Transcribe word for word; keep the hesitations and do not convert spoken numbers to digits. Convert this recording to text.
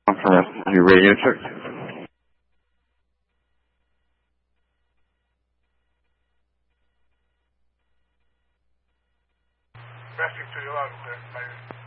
from your radio check. Rescue to the log, clear.